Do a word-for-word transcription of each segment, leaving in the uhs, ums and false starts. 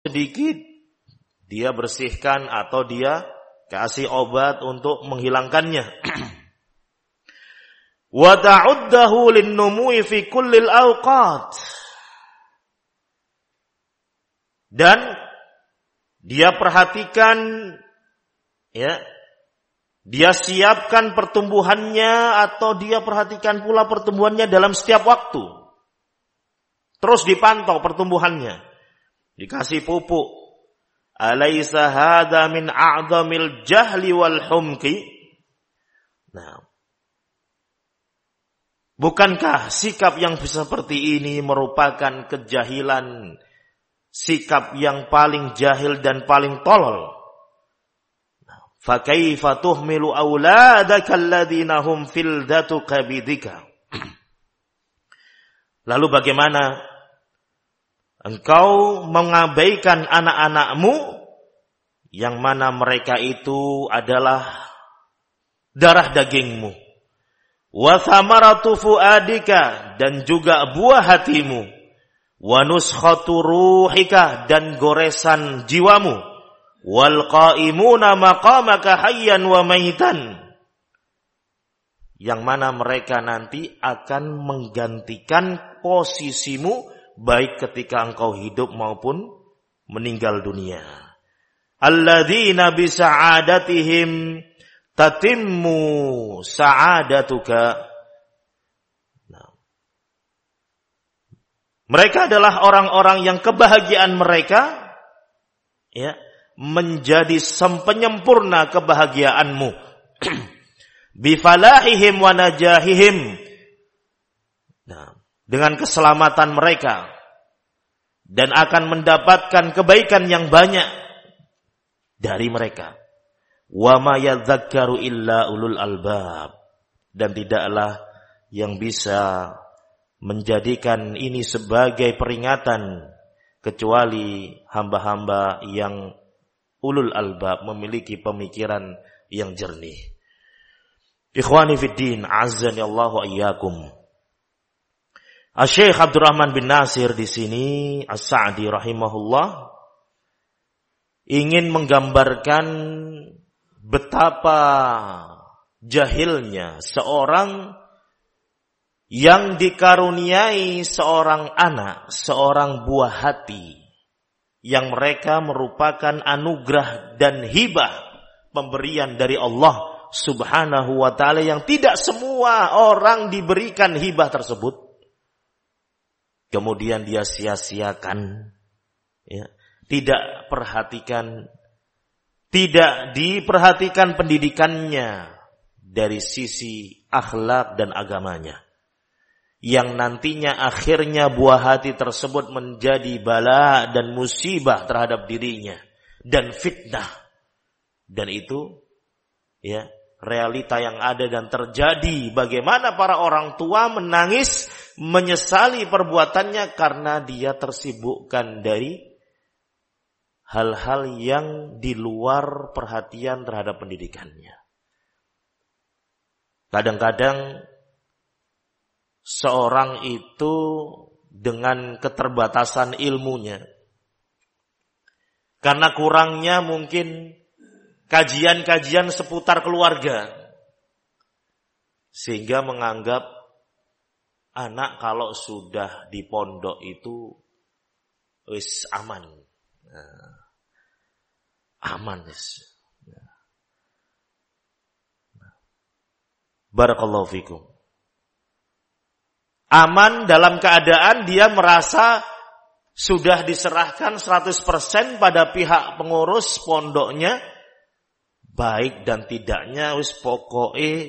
sedikit dia bersihkan atau dia kasih obat untuk menghilangkannya. Wa ta'uddahu lin-numu'i fi kullil awqat. Dan dia perhatikan, ya, dia siapkan pertumbuhannya atau dia perhatikan pula pertumbuhannya dalam setiap waktu. Terus dipantau pertumbuhannya. Dikasih pupuk. Alaysa hadha min a'zamil jahli wal humki? Nah, bukankah sikap yang seperti ini merupakan kejahilan, sikap yang paling jahil dan paling tolol? Fa kaifa tuhmilu auladaka alladhina hum fildatu kabidika? Lalu bagaimana engkau mengabaikan anak-anakmu yang mana mereka itu adalah darah dagingmu? Wa thamaratu fuadika, dan juga buah hatimu. Wa nuskhatu ruhika, dan goresan jiwamu. Wal qaimuna maqamaka hayyan wa maitan, yang mana mereka nanti akan menggantikan posisimu baik ketika engkau hidup maupun meninggal dunia. Alladzina bi sa'adatihim tatimmu sa'adatuka. Nah, mereka adalah orang-orang yang kebahagiaan mereka, ya, menjadi sempurna kebahagiaanmu. Bifalahihim wa najahihim. Nah, dengan keselamatan mereka dan akan mendapatkan kebaikan yang banyak dari mereka. Wa ma yadzakkaru illa ulul albab, dan tidaklah yang bisa menjadikan ini sebagai peringatan kecuali hamba-hamba yang ulul albab, memiliki pemikiran yang jernih. Ikhwani fid din, azzani Allahu iyyakum. Asy-Syaikh Abdurrahman bin Nasir di sini As-Sa'di rahimahullah ingin menggambarkan betapa jahilnya seorang yang dikaruniai seorang anak, seorang buah hati, yang mereka merupakan anugerah dan hibah, pemberian dari Allah Subhanahu wa ta'ala, yang tidak semua orang diberikan hibah tersebut. Kemudian dia sia-siakan, ya, tidak perhatikan, tidak diperhatikan pendidikannya dari sisi akhlak dan agamanya, yang nantinya akhirnya buah hati tersebut menjadi bala dan musibah terhadap dirinya dan fitnah. Dan itu, ya, realita yang ada dan terjadi. Bagaimana para orang tua menangis, menyesali perbuatannya karena dia tersibukkan dari hal-hal yang di luar perhatian terhadap pendidikannya. Kadang-kadang seorang itu dengan keterbatasan ilmunya, karena kurangnya mungkin kajian-kajian seputar keluarga, sehingga menganggap anak kalau sudah di pondok itu wis aman. Nah, aman wis. Nah. Barakallahu fikum. Aman dalam keadaan dia merasa sudah diserahkan seratus persen pada pihak pengurus pondoknya, baik dan tidaknya wis pokoknya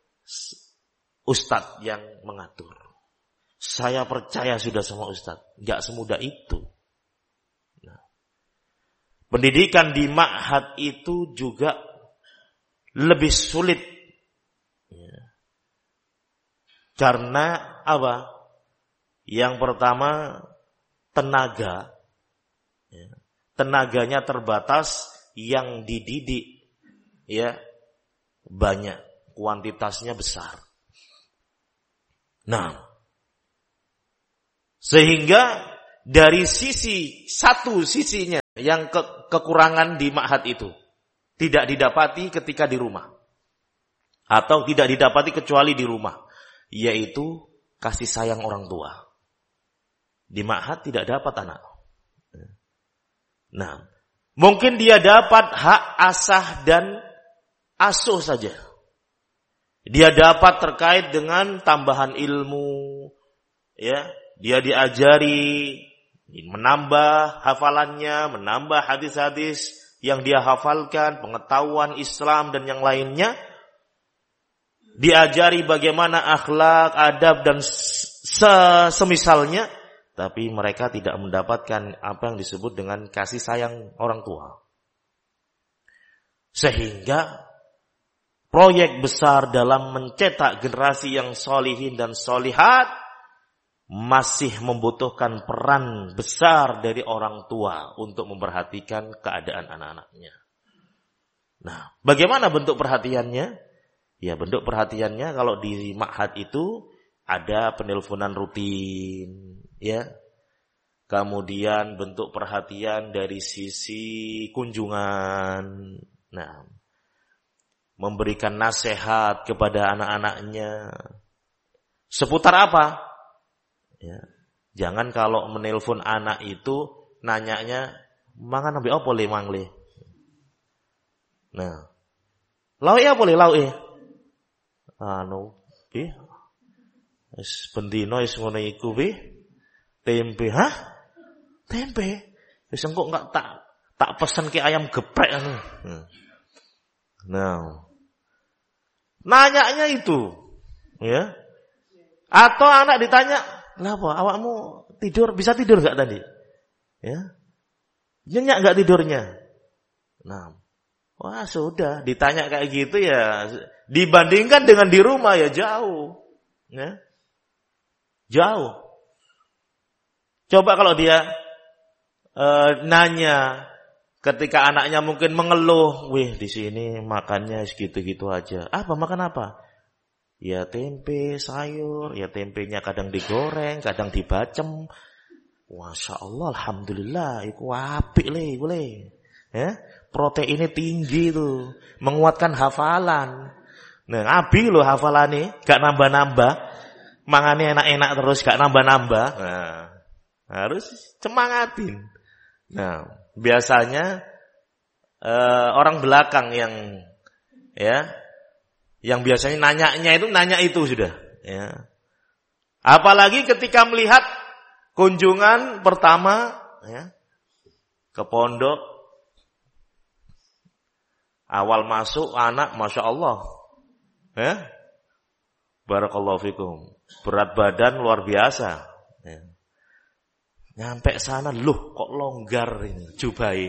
ustadz yang mengatur. Saya percaya sudah sama ustadz. Enggak semudah itu. Nah, pendidikan di ma'had itu juga lebih sulit. Ya. Karena apa? Yang pertama, tenaga. Ya. Tenaganya terbatas, yang dididik, ya, banyak, kuantitasnya besar. Nah, sehingga dari sisi satu sisinya yang ke- kekurangan di ma'had itu tidak didapati ketika di rumah. Atau tidak didapati kecuali di rumah. Yaitu kasih sayang orang tua. Di ma'had tidak dapat anak. Nah, mungkin dia dapat hak asah dan asuh saja. Dia dapat terkait dengan tambahan ilmu, ya, dia diajari menambah hafalannya, menambah hadis-hadis yang dia hafalkan, pengetahuan Islam dan yang lainnya. Diajari bagaimana akhlak, adab dan semisalnya, tapi mereka tidak mendapatkan apa yang disebut dengan kasih sayang orang tua. Sehingga proyek besar dalam mencetak generasi yang solihin dan solihat masih membutuhkan peran besar dari orang tua untuk memperhatikan keadaan anak-anaknya. Nah, bagaimana bentuk perhatiannya? Ya, bentuk perhatiannya kalau di ma'had itu ada penelponan rutin, ya. Kemudian bentuk perhatian dari sisi kunjungan. Nah, memberikan nasihat kepada anak-anaknya. Seputar apa? Ya. Jangan kalau menelpon anak itu nanyanya, mangan ambil apa le mangle? Nah, lau e apa le lau e? Anu, eh, es bendino es ngono iku be, tempe, hah? Tempe? Wis engko enggak tak tak pesen ke ayam geprek anu. Nah, nanyanya itu, ya. Atau anak ditanya, "Kenapa awakmu tidur bisa tidur enggak tadi?" Ya. Nyenyak enggak tidurnya? Nah, wah sudah, ditanya kayak gitu ya, dibandingkan dengan di rumah ya jauh. Ya. Jauh. Coba kalau dia e, nanya ketika anaknya mungkin mengeluh, "Wih, di sini makannya segitu-gitu aja." Apa makan apa? Ya tempe, sayur, ya tempenya kadang digoreng, kadang dibacem. Masya Allah, alhamdulillah, iku apik le, iku le. Ya, proteinnya tinggi tuh, menguatkan hafalan. Nah, abi loh hafalane, gak nambah-nambah, mangane enak-enak terus, gak nambah-nambah. Nah, harus semangatin. Nah, biasanya uh, orang belakang yang, ya, yang biasanya nanyanya itu nanya itu sudah. Ya. Apalagi ketika melihat kunjungan pertama, ya, ke pondok. Awal masuk anak, masya Allah, ya, barakallahu fikum, berat badan luar biasa. Ya. Nyampe sana, loh kok longgar ini jubai.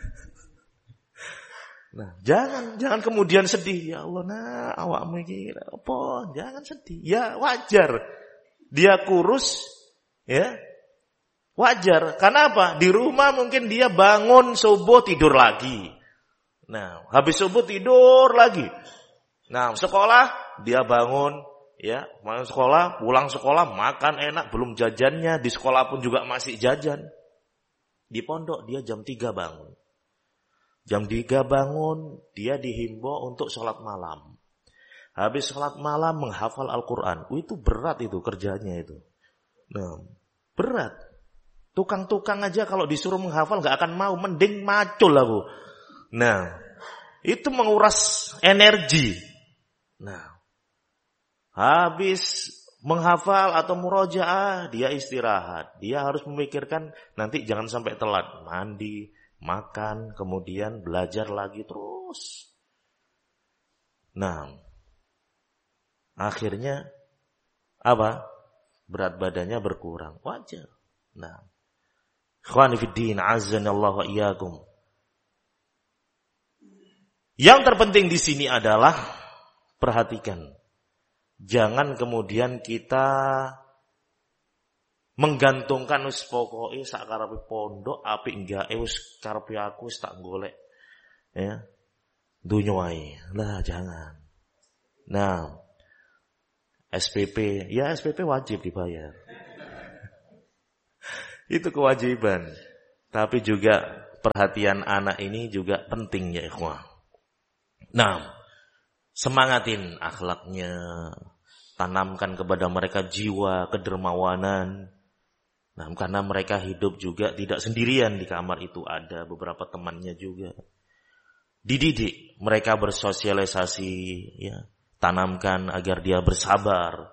Nah, jangan jangan kemudian sedih, ya Allah, nah awakmu iki apa? Jangan sedih. Ya wajar. Dia kurus, ya. Wajar. Karena apa? Di rumah mungkin dia bangun subuh tidur lagi. Nah, habis subuh tidur lagi. Nah, sekolah dia bangun, ya, masuk sekolah, pulang sekolah makan enak, belum jajannya, di sekolah pun juga masih jajan. Di pondok dia jam tiga bangun. Jam tiga bangun, dia dihimbau untuk sholat malam. Habis sholat malam menghafal Al-Quran. Oh, itu berat itu kerjanya itu. Nah, berat. Tukang-tukang aja kalau disuruh menghafal gak akan mau. Mending macul aku. Nah, itu menguras energi. Nah, habis menghafal atau murojaah, dia istirahat. Dia harus memikirkan nanti jangan sampai telat. Mandi, makan, kemudian belajar lagi terus. Nah, akhirnya apa? Berat badannya berkurang. Wajar. Nah, ikhwani fiddin, azanallahu wa iyyakum. Yang terpenting di sini adalah perhatikan. Jangan kemudian kita menggantungkan wis pokoke sak karepe pondok apik enggak eh wis karepe aku wis tak golek. Ya. Dunyo wae. Lah jangan. Nah, S P P, ya S P P wajib dibayar. Itu kewajiban. Tapi juga perhatian anak ini juga penting ya ikhwah. Nah, semangatin akhlaknya, tanamkan kepada mereka jiwa kedermawanan. Nah, karena mereka hidup juga tidak sendirian di kamar itu, ada beberapa temannya juga. Dididik mereka bersosialisasi, ya, tanamkan agar dia bersabar.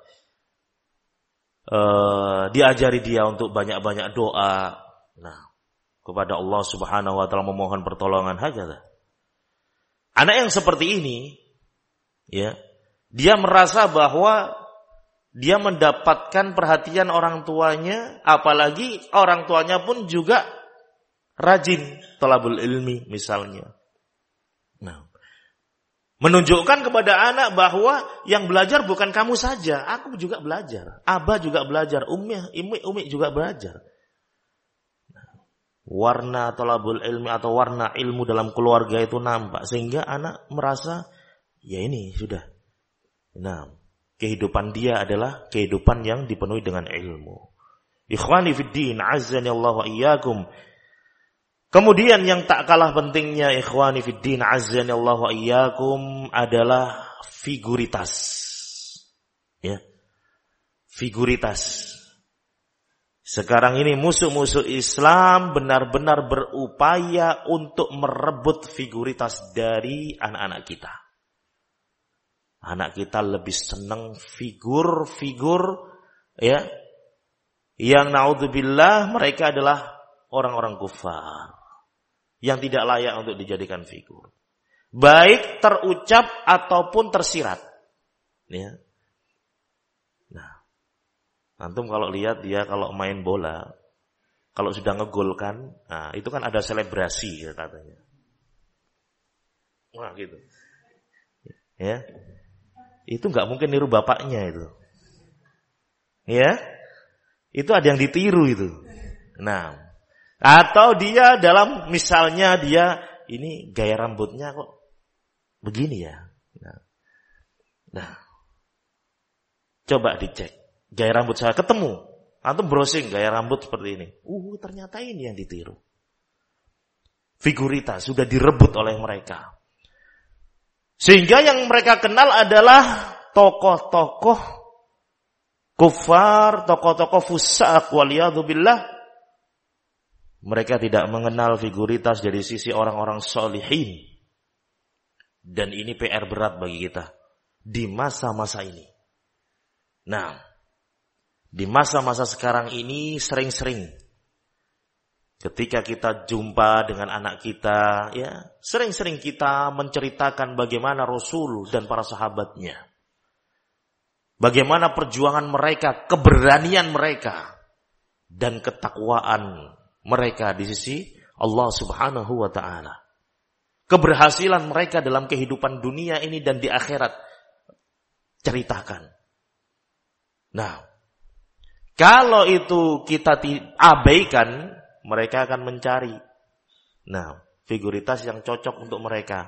Uh, diajari dia untuk banyak-banyak doa. Nah, kepada Allah Subhanahu wa taala memohon pertolongan hakata. Anak yang seperti ini, ya, dia merasa bahwa dia mendapatkan perhatian orang tuanya, apalagi orang tuanya pun juga rajin thalabul ilmi misalnya. Nah, menunjukkan kepada anak bahwa yang belajar bukan kamu saja, aku juga belajar, Abah juga belajar, Umi, Umi, Umi juga belajar. Nah, warna thalabul ilmi atau warna ilmu dalam keluarga itu nampak, sehingga anak merasa ya ini sudah. Nah, kehidupan dia adalah kehidupan yang dipenuhi dengan ilmu. Ikhwani fiddin, azzani Allah wa iyyakum. Kemudian yang tak kalah pentingnya ikhwani fiddin, azzani Allah wa iyyakum adalah figuritas. Ya. Figuritas. Sekarang ini musuh-musuh Islam benar-benar berupaya untuk merebut figuritas dari anak-anak kita. Anak kita lebih senang figur-figur, ya, yang naudzubillah mereka adalah orang-orang kufar yang tidak layak untuk dijadikan figur, baik terucap ataupun tersirat. Ya. Nah, antum kalau lihat dia kalau main bola, kalau sudah ngegolkan, nah itu kan ada selebrasi ya, katanya. Wah gitu, ya. Itu nggak mungkin niru bapaknya itu. Ya. Itu ada yang ditiru itu. Nah, atau dia dalam misalnya dia ini gaya rambutnya kok begini ya. Nah. Nah. Coba dicek. Gaya rambut saya ketemu. Antum browsing gaya rambut seperti ini. Uh, ternyata ini yang ditiru. Figuritas sudah direbut oleh mereka. Sehingga yang mereka kenal adalah tokoh-tokoh kufar, tokoh-tokoh fusaq waliyadzubillah. Mereka tidak mengenal figuritas dari sisi orang-orang sholihin. Dan ini P R berat bagi kita di masa-masa ini. Nah, di masa-masa sekarang ini sering-sering ketika kita jumpa dengan anak kita, ya, sering-sering kita menceritakan bagaimana Rasul dan para sahabatnya. Bagaimana perjuangan mereka, keberanian mereka, dan ketakwaan mereka di sisi Allah Subhanahu wa ta'ala. Keberhasilan mereka dalam kehidupan dunia ini dan di akhirat. Ceritakan. Nah, kalau itu kita abaikan, mereka akan mencari, nah, figuritas yang cocok untuk mereka.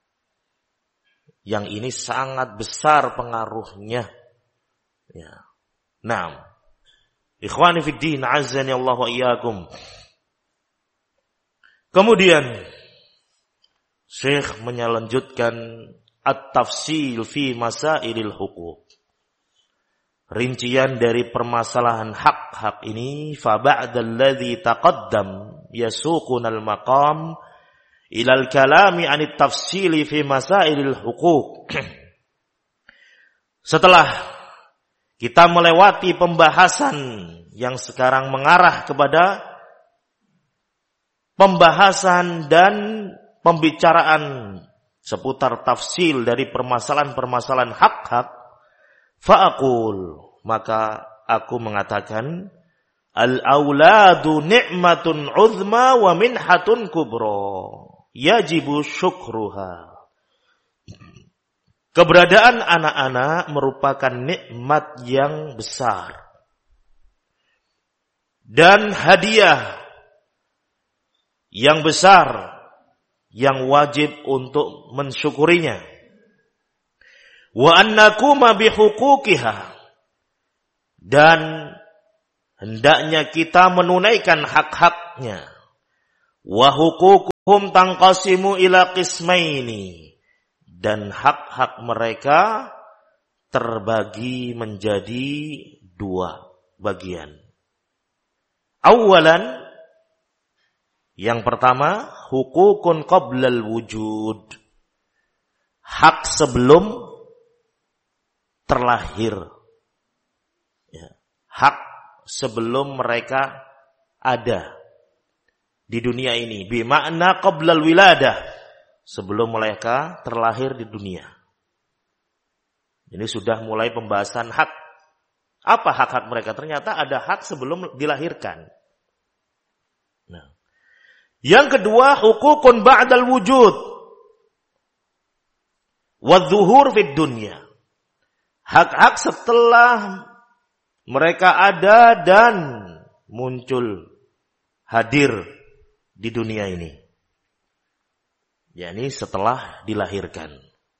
Yang ini sangat besar pengaruhnya. Ya. Nah, ikhwani fiddin, azzani Allah wa iyyakum. Kemudian Syekh menyelanjutkan at-tafsil fi masailil huquq. Rincian dari permasalahan hak-hak ini, fa ba'dal ladzi taqaddam yasuqunal maqam ilal kalami 'anit tafsili fi masailil huquq. Setelah kita melewati pembahasan yang sekarang mengarah kepada pembahasan dan pembicaraan seputar tafsil dari permasalahan-permasalahan hak-hak, fa'aqul, maka aku mengatakan, al-auladu ni'matun uzma wa minhatun kubra, yajibu syukruha. Keberadaan anak-anak merupakan nikmat yang besar dan hadiah yang besar yang wajib untuk mensyukurinya. Wa annakuma bihuquqiha, dan hendaknya kita menunaikan hak-haknya. Wa huququhum tanqasimu ila qismaini. Dan hak-hak mereka terbagi menjadi dua bagian. Awalan, yang pertama, hukukun qablal wujud. Hak sebelum terlahir. Ya. Hak sebelum mereka ada di dunia ini. Bimakna qablal wiladah. Sebelum mereka terlahir di dunia. Ini sudah mulai pembahasan hak. Apa hak-hak mereka? Ternyata ada hak sebelum dilahirkan. Nah. Yang kedua, hukukun ba'dal wujud. Wadzuhur fid dunya. Hak-hak setelah mereka ada dan muncul, hadir di dunia ini. yakni setelah dilahirkan.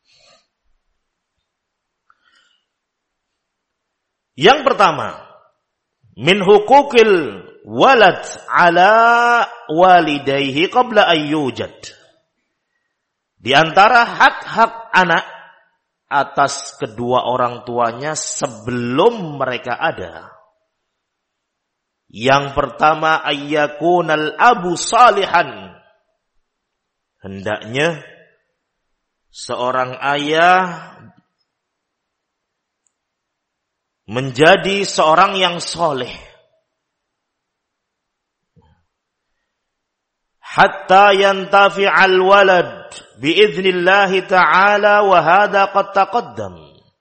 Yang pertama, min hukukil walad ala walidayhi qabla ayyujad. Di antara hak-hak anak atas kedua orang tuanya sebelum mereka ada. Yang pertama, ayyakunal abu salihan. Hendaknya seorang ayah menjadi seorang yang soleh. Hatta yantafi'al walad biiznillahi ta'ala wa hadha qad taqaddam.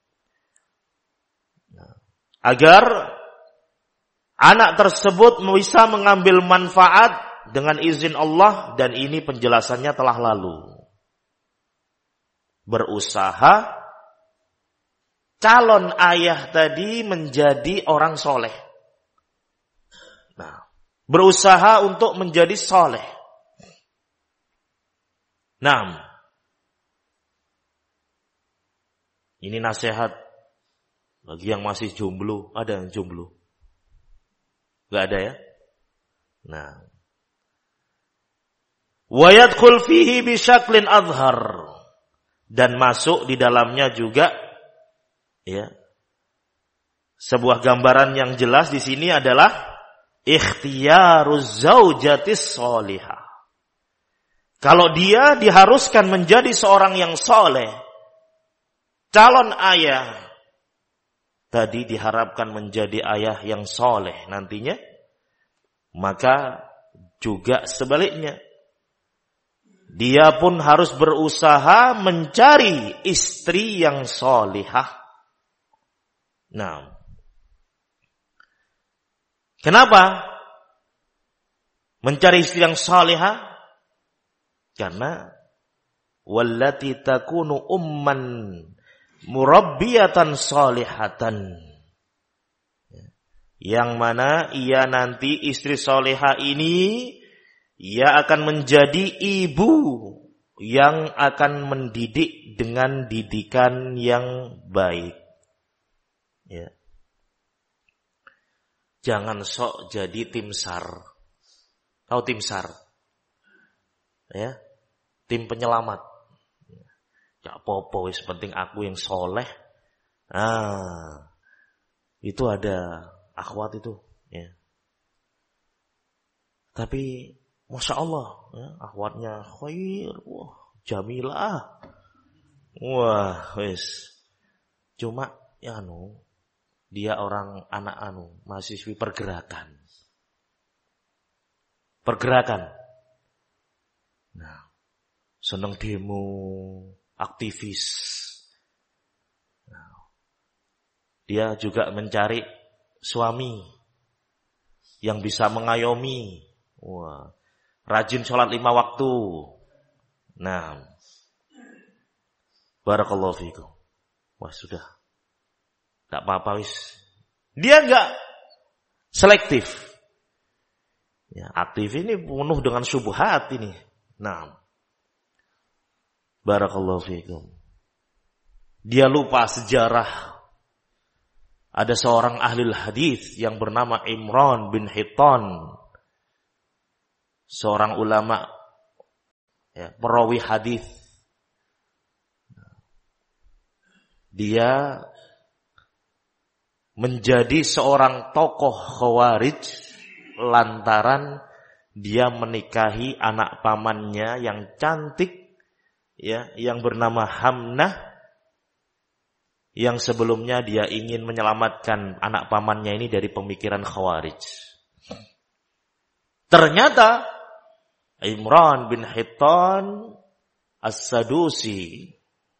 Agar anak tersebut bisa mengambil manfaat dengan izin Allah, dan ini penjelasannya telah lalu. Berusaha calon ayah tadi menjadi orang soleh. Nah, berusaha untuk menjadi soleh. Nah, ini nasihat bagi yang masih jomblo. Ada yang jomblo? Gak ada ya? Nah, wa yadkhul fihi bi syaklin azhar, dan masuk di dalamnya juga ya sebuah gambaran yang jelas di sini adalah ikhtiyaruz zaujatis sholihah. Kalau dia diharuskan menjadi seorang yang soleh, calon ayah tadi diharapkan menjadi ayah yang soleh nantinya, maka juga sebaliknya. Dia pun harus berusaha mencari istri yang solihah. Nah, kenapa mencari istri yang solihah? Karena wallati takunu umman murabbiyatan solihatan, yang mana ia nanti istri solihah ini ia akan menjadi ibu yang akan mendidik dengan didikan yang baik. Ya. Jangan sok jadi tim SAR. Tahu tim SAR? Ya, tim penyelamat. Gak apa-apa, wis penting aku yang soleh. Ah, itu ada akhwat itu. Ya. Tapi Masya Allah, ya, akhwatnya khair, wah, jamilah. Wah, wis. Cuma ya anu, dia orang anak anu, mahasiswi pergerakan. Pergerakan. Nah, seneng demo, aktivis. Nah, dia juga mencari suami yang bisa mengayomi. Wah, rajin sholat lima waktu. Nah, barakallahu fikum. Wah, sudah. Tak apa-apa wis. Dia enggak selektif. Ya, aktif ini penuh dengan syubhat ini. Nah, barakallahu fikum. Dia lupa sejarah. Ada seorang ahli hadis yang bernama Imran bin Hittan. seorang ulama, ya, perawi hadis. Dia menjadi seorang tokoh Khawarij lantaran dia menikahi anak pamannya yang cantik, ya, yang bernama Hamnah, yang sebelumnya dia ingin menyelamatkan anak pamannya ini dari pemikiran Khawarij. Ternyata Imran bin Hittan As-Sadusi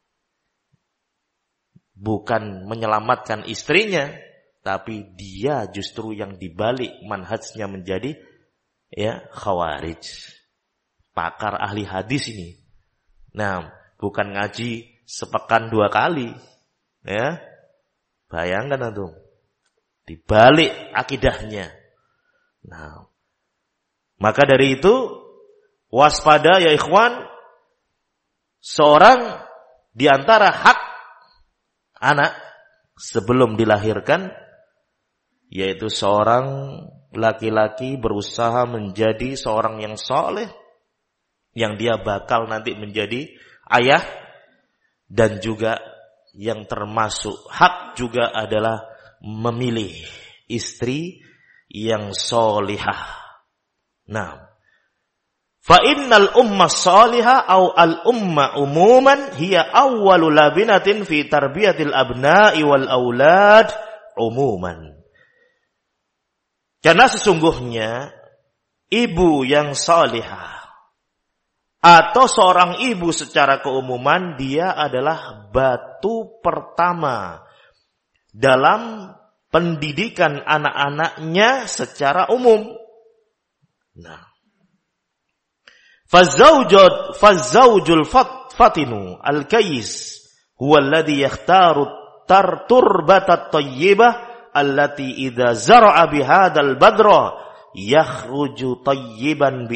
bukan menyelamatkan istrinya, tapi dia justru yang dibalik manhajnya menjadi, ya, Khawarij. Pakar ahli hadis ini. Nah, bukan ngaji sepekan dua kali, ya. Bayangkan antum, dibalik akidahnya. Nah, maka dari itu waspada ya ikhwan, seorang di antara hak anak sebelum dilahirkan, yaitu seorang laki-laki berusaha menjadi seorang yang soleh, yang dia bakal nanti menjadi ayah, dan juga yang termasuk hak juga adalah memilih istri yang solihah. Nah, fa innal umma salihah au al umma umuman hiya awwalu labinatin fi tarbiyatil abna'i wal aulad umuman. Karena sesungguhnya ibu yang salihah atau seorang ibu secara keumuman, dia adalah batu pertama dalam pendidikan anak-anaknya secara umum. Nah, Fazawjud fazawjul fat, fatinu al-kayis huwa alladhi yakhtaru tarturbatat tayyibah allati idza zara'a bihadzal badra yakhruju tayyiban